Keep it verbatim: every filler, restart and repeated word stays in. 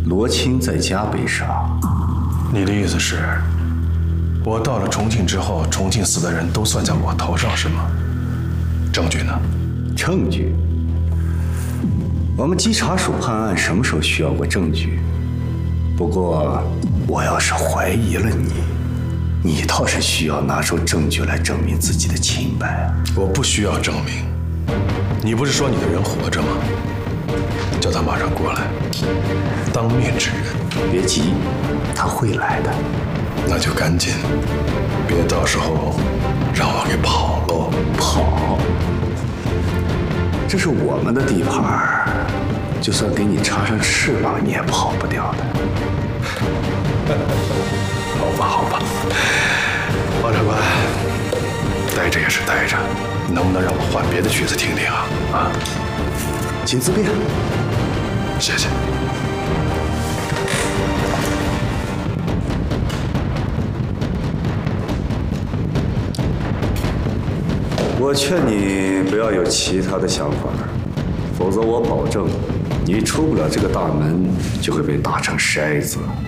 罗青在家被杀。 你的意思是，我到了重庆之后，重庆死的人都算在我头上，是吗？证据呢？ 证据？我们稽查署判案什么时候需要过证据？不过，我要是怀疑了你，你倒是需要拿出证据来证明自己的清白。 我不需要证明。你不是说你的人活着吗？叫他马上过来，当面指认。 别急，他会来的。 那就赶紧，别到时候让我给跑喽。 跑？这是我们的地盘，就算给你插上翅膀，你也跑不掉的。 好吧，好吧，王长官，待着也是待着，能不能让我换别的曲子听听啊？啊， 请自便。 谢谢。 我劝你不要有其他的想法，否则我保证，你出不了这个大门，就会被打成筛子。